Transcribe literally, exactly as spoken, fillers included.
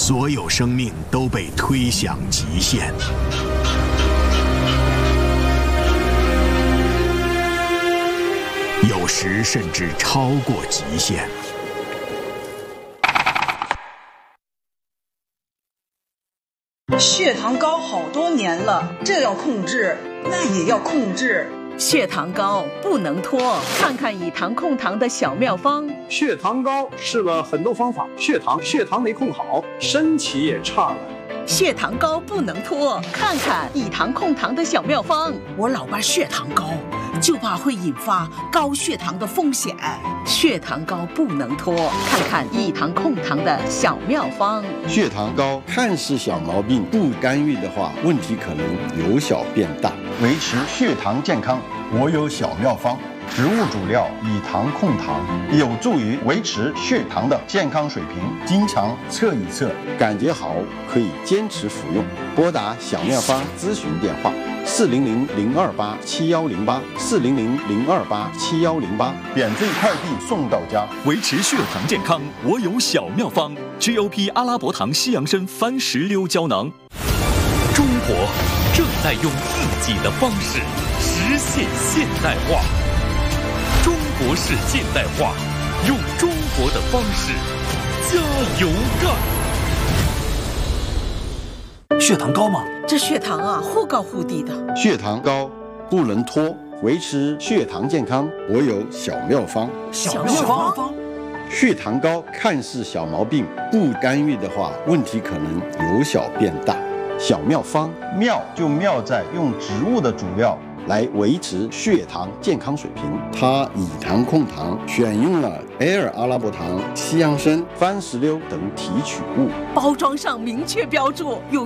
所有生命都被推向极限。有时甚至超过极限。 血糖高好多年了，这要控制，那也要控制。 血糖高不能拖，看看以糖控糖的小妙方。 血糖高试了很多方法，血糖血糖没控好，身体也差了。 血糖高不能拖，看看以糖控糖的小妙方。 我老爸血糖高，就怕会引发高血糖的风险。 血糖高不能拖，看看以糖控糖的小妙方。 血糖高看似小毛病，不干预的话，问题可能由小变大。维持血糖健康，我有小妙方。植物主料以糖控糖，有助于维持血糖的健康水平。经常测一测，感觉好可以坚持服用。拨打小妙方咨询电话：四零零零二八七幺零八，四零零零二八七幺零八，免费快递送到家。 维持血糖健康，我有小妙方 ：G O P 阿拉伯糖西洋参番石榴胶囊。中国正在用自己的方式实现现代化。中国式现代化，用中国的方式，加油干！ 血糖高吗？ 这血糖啊，忽高忽低的。 血糖高不能拖，维持血糖健康，我有小妙方。 小妙方。 血糖高看似小毛病，不干预的话，问题可能由小变大。小妙方，妙就妙在用植物的主料来维持血糖健康水平。它以糖控糖，选用了 Air 阿拉伯糖、西洋参、番石榴等提取物， 包装上明确标注有